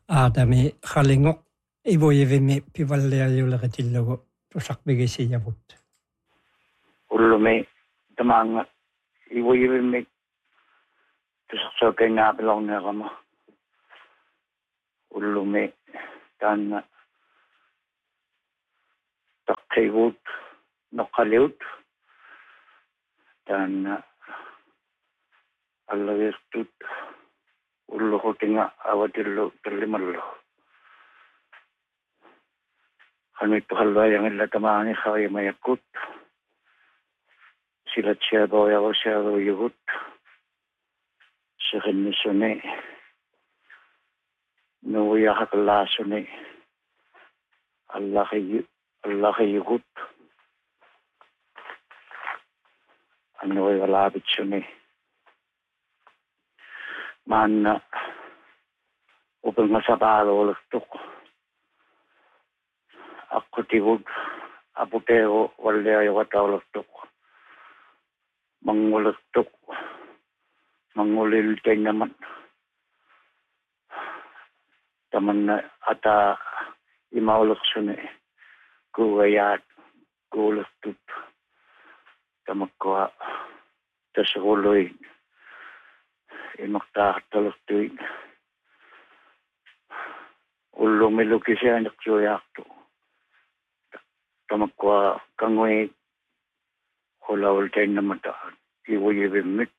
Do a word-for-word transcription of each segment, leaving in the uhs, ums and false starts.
aatami qallingoq ivuyivimi pivalliajulleqatillagu tusaqpigisiyavut ullumi tamaanga ivuyivimi tusaqsokengaapilorneerama ullumi taanna taqqiguut noqqaliut taanna allavirtut ulluhutinga avatillu tallimallu qanittuqalluayangilla tamaani qarimayakkut silatsiapoyarusiaruyugut siqinnissuni nuuyaqallaasuni allaqiyu allaqiyugut annuigalaapitsuni maanna upengasapaaluulertuq aqutigut aputeeru valliajuqataulertuq mangulertuq manguliltainnamat tamanna ata imaulersuni kuugayaat kuulertut tamakkua tasrului imaqtaartalertuit ullumilukisianiqsuiaartu tamakkua kangui qulaultainnamata ivuyivimik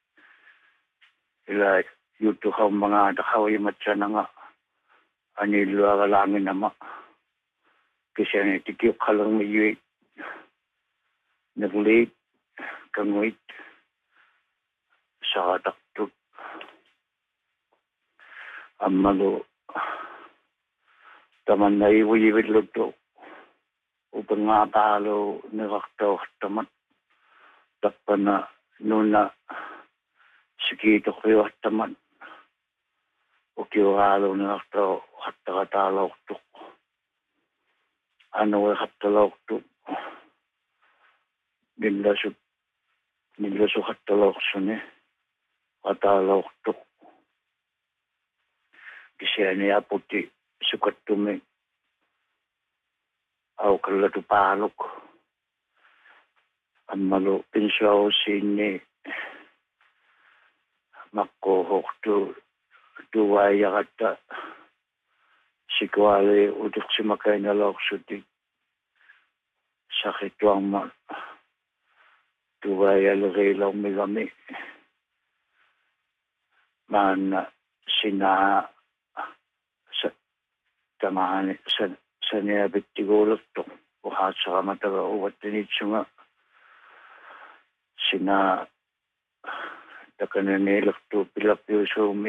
ila yutuqaummangaata qawimatsananga anilluagalaanginama kisiani tikiuqqalermiyuit naglit kanguit saqataqtut ammalu tamanna ivuyivilluttu upengaapaalu niqartauartamat tappana nuna sikiitoqriuartamat ukiuraalu niqartau qattaqataaloortuq anuiqattaloortuq nillasut nillasuqattaloorssuni qataaloortuq kisiani aputi sukattumi auqallatupaaluk ammalu pinsuarusiinni maqqooqortu tuvaiyaqatta sikuali utuqsimakainaloorsuti saqituarma tuvaiyaleriilormigami maanna sinaa tamaani saniapittiguulertuq uhaatsaramataga uvattanitsunga sinaa takananiilertu pilappiusuumi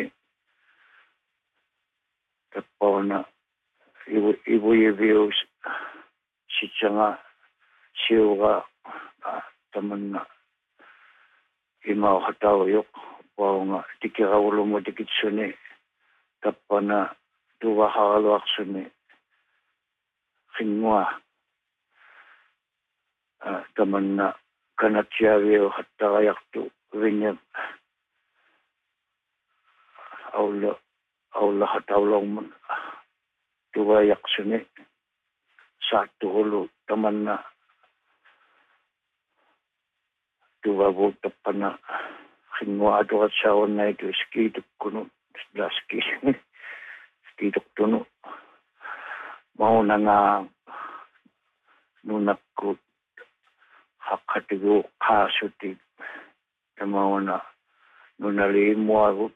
tappauna ivu ivuyivius sitsanga siuga tamanna imauqatauyuq paunga tikiraulumu tikitsuni tappana tuvahaluarsuni qingua tamanna kanatsiaviu hattaqayartu vinga aulla aulla hataulormun tuvayaqsuni saattuqulu tamanna tuvavuut tappana qingua atuqatsaarunnaitu skiitukkunu laski skiituqtunu maunanga nunakkut haqqatigu qaasuti tamauna nunaliimuagut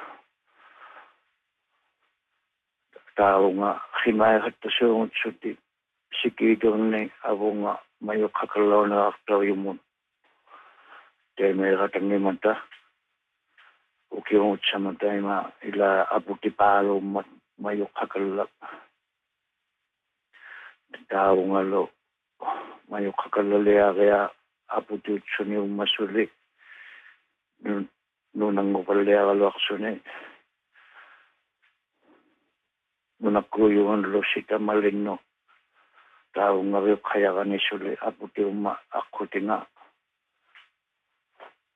taunga khimaiqattasuungutsuti sikiiturni avunga mayuqqakallooneraartoriumun teemeeqatangimata ukiungutsamataima ila aputipaalummat mayuqqakallak taungalu mayuqqakallaliaqia aputiutsuni ummasuli nunanguqalliaqaluaqsuni nunakkuyuunlu sitamalinnu taungaviuqqayaqanisuli aputiumma aqutinga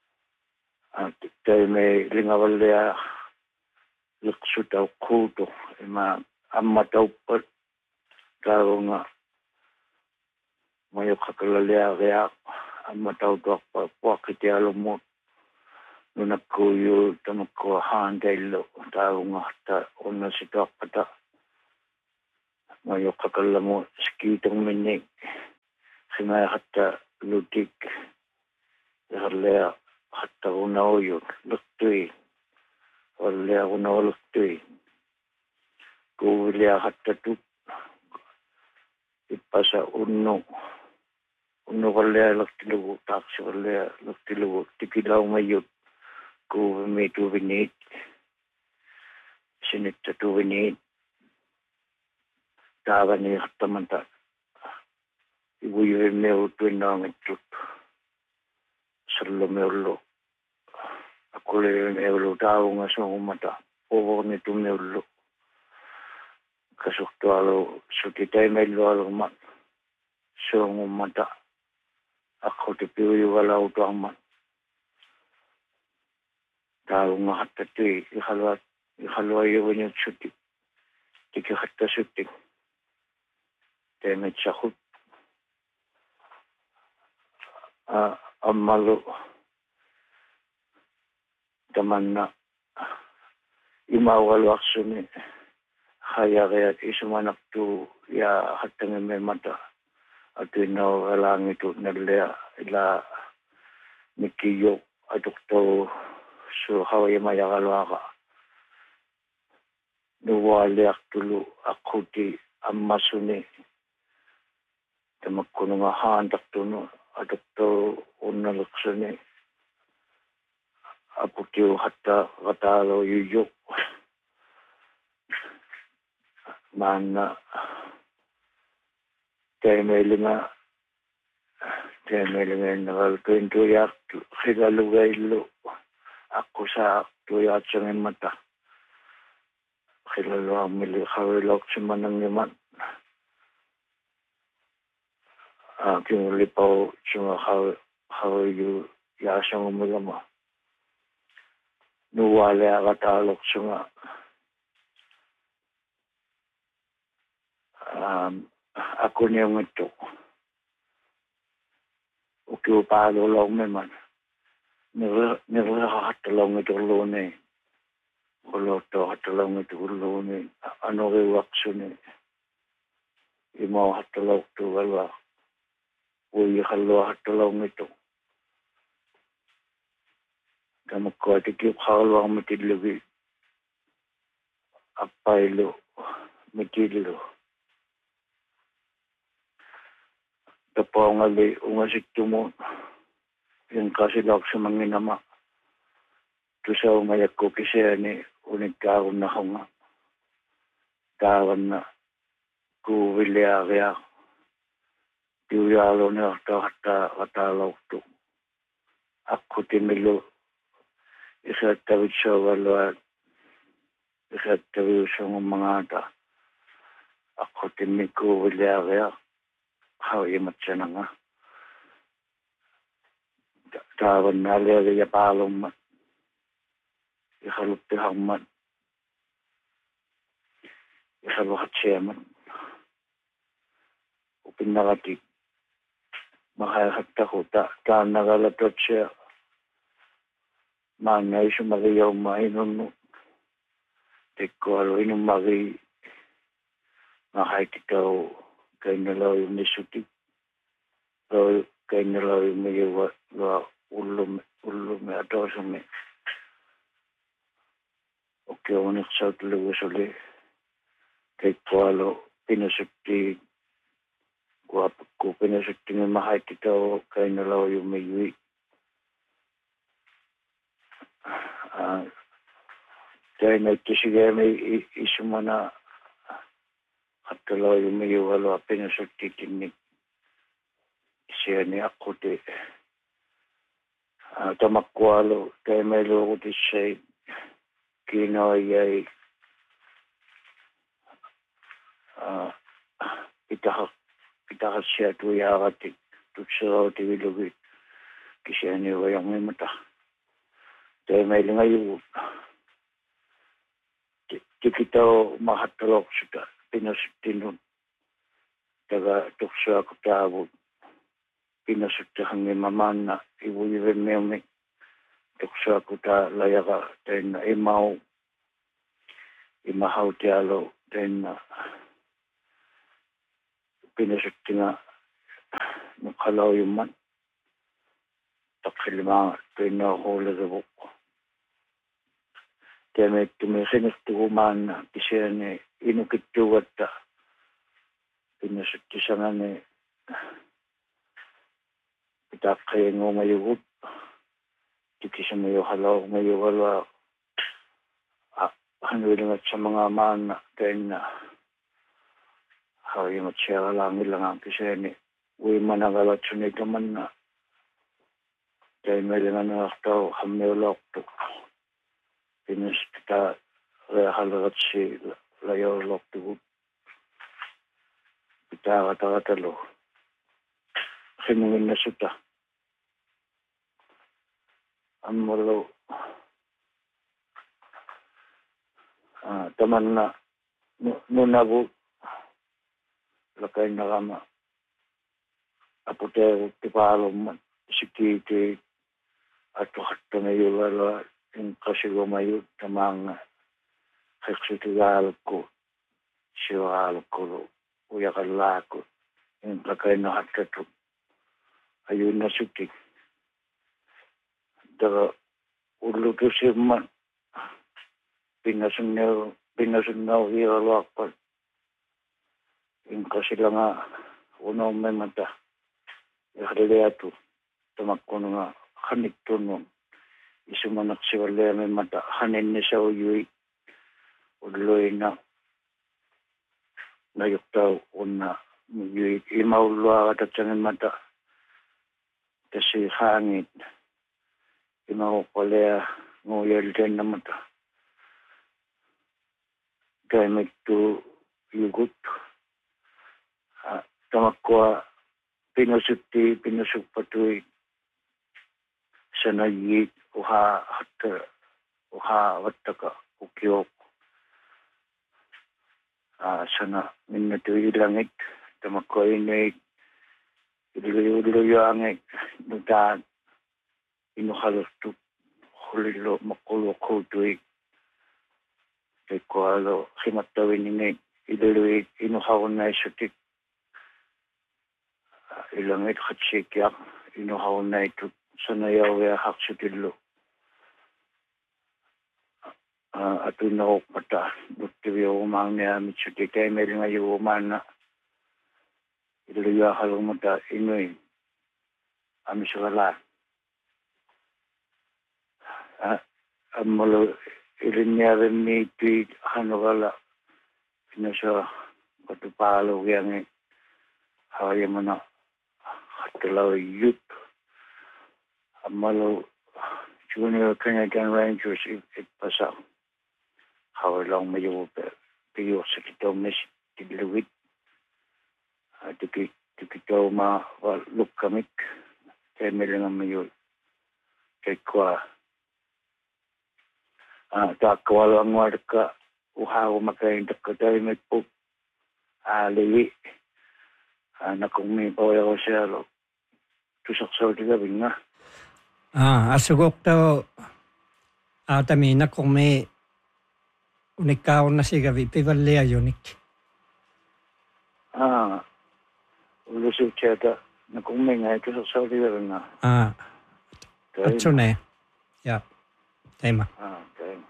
teime lingavallia liqsutauquutu ima amma taupat tau nga mayo kakalea rea amma tau tok pa wakiti alumot nuna kuyu tamako handailo tau nga ta ona si tok pata mayo kakalamo skitong minik sinaya hatta lutik halea hatta unaoyo luktui halea unao luktui kuwilia hatta tup ipasa unno unno halea luktilugu taksi halea luktilugu tikilau mayut kuwimi tuwinit sinitta tuwinit tawani hatta manta ibuyu meu tuinangatut sallo meullo akule meullo tau nga songumata ovo ni tu meullo kasukto alo sutitai meullo alo mat songumata ako te piuyu wala utama tau nga hatta tui ihalwa ihalwa yuwanya suti tiki hatta suti temet sakut Uh, amalu tamanna imawal waksuni hayagayat isumanak tu ya hatang me mata atu ino alang itu nalea ila mikiyo atuk to su hawaya mayagalwaka nuwaliak tulu akuti amasuni tamakkuno nga handak tuno adok to unaluksuni aputiu hatta katalo yuyuk mana temelinga temelinga nakal tuyak khilalugaylo ako sa tuyat sa mata khilalo amili khawilok sa manang yaman Ah, kung lipaw siya how how you ya siya umulama nuwale akatalok siya um ako niya ng ito ukiw palo lang man nila nila katalong ito lone ulo to katalong ito lone ano riwak siya ni imaw katalok to wala Uy, halwa hatulong ito. Kamu ko tikip halwa matidlugi. Apaylo, matidlo. Tapo ngali ungasik tumo. Yung kasilak sa mga nama. Tusa umayak ko kisya ni unig kaon na hunga. Kaon na kuwiliya Tiuyalo na hatta hatta katalaw to. Ako timilo isa tawid siya wala isa tawid siya ng mga ata. Ako timiko wala kaya hawimat siya na nga. Tawan na liya palong mat. Ikalupihang mat. Ikaluhat siya man. Upin nakatik. Makahatta ko ta ta nagalatot siya manay sumagayaw mainon no teko alo inong magi makakitaw kay nalaw yung nisutik kay nalaw yung may ulum ulum ato sa may okay unik sa talaga suli kay ko alo pinasukti ko pinasukti ng makakitaw kay nalaw yung may yuwi. Uh, dahil nagtisiga may isuma na katalaw yung may wala pinasukti tinig siya ni ako di uh, tamakwalo dahil may loko di siya kinoy uh, itahak itahak siya tuyakatik tutsaw tiwilugit kasi ano yung may mata dahil may lingayo tikitaw mahatalok suta pinasutinun taga tuksa ko tawag pinasutahan ni mamana ibuive meome tuksa ko ta layaka ten na imaw imahaw tialo ten na pinasutinga nukalaw yung man takilima ten na hula gabok Tiame tumisinit tuman kisene inukituwata pinasutisangan itakay ngo mayugot tikisa mayo halaw mayo wala hanwilingat sa mga mana kaya na hawi matsya lang ilang ang kisene uwi managalat sunay kaman na kaya may lang nakaktaw hamilok to Pinas kita halagat si layo lok tu kita kata-kata lo sinungin na suta amalo ah taman na nunabu lakay na kama apute tipalo sikiti ato hato na yulala yung kasigamayot na mga kaksitigal ko, siwal ko, uyakala ko, yung lakay na hatato, ayun na sutik. Daga, ulo to siya man, pinasungnaw, pinasungnaw ialakpan, yung kasila nga, unaw may mata, yakadali ato, tamakon nga, kanik tunong, isumanak si wala may mata hanin ni sa uyuy uloy na nayuktaw una uyuy imaw luwa katatsanin mata kasi hangit imaw pala nguyal din na mata gamit to yugut tamakwa pinasuti pinasupatuy sa nayit uha hatta uha wattaka ukyok ah sana minatu ilangit tamakoy ne iluyo angit nudan inuhalustu hulilo makulo kodui te koalo himatawin ni iluyo inuhawon na isutik ilangit khatsikyak inuhawon na itu sana yawe haksudillo atu na mata buti yo mang niya mitsuti kay meron nga yung umana iluya halong mata inoy amiswala amalo ilinya rin ni ti hanwala pinasa patupalo yang hawaya mana hatulaw youth amalo junior Canadian Rangers ipasa how long may you piyo sa kito mes tiluwit tiki tikito ma look kamik kay meron nga mayo kay kwa ah takwalo ang warka uhaw makain takatay may po ali na kung may pawaya ko siya lo tusaksaw tiga binga ah asugok to atami na kung may unikaw na siya pivalya unik ah ulusog siya ta na kung may nga tusaksaw tiga binga ah at so na ya tema ah